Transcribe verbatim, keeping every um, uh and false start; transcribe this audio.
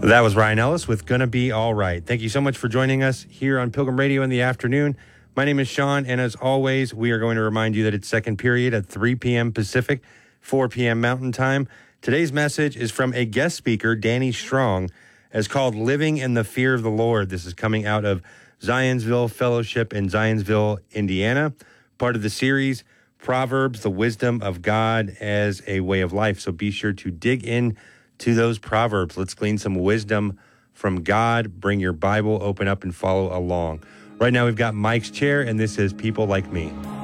That was Ryan Ellis with Gonna Be All Right. Thank you so much for joining us here on Pilgrim Radio in the afternoon. My name is Sean, and as always, we are going to remind you that it's second period at three p.m. Pacific, four p.m. Mountain Time. Today's message is from a guest speaker, Danny Strong, as called Living in the Fear of the Lord. This is coming out of Zionsville Fellowship in Zionsville, Indiana, part of the series Proverbs, the Wisdom of God as a Way of Life. So be sure to dig in to those Proverbs. Let's glean some wisdom from God. Bring your Bible, open up, and follow along. Right now, we've got Mike's Chair, and this is People Like Me.